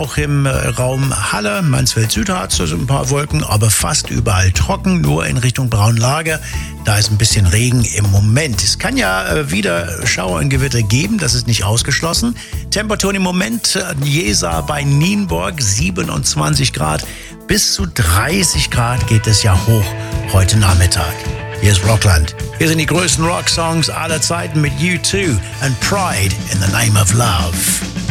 auch im Raum Halle, Mansfeld-Süd hat es ein paar Wolken, aber fast überall trocken, nur in Richtung Braunlage. Da ist ein bisschen Regen im Moment. Es kann ja wieder Schauer und Gewitter geben, das ist nicht ausgeschlossen. Temperaturen im Moment, Jesa bei Nienburg 27 Grad. Bis zu 30 Grad geht es ja hoch heute Nachmittag. Hier ist Rockland. Hier sind die größten Rocksongs aller Zeiten mit U2 and Pride in the Name of Love.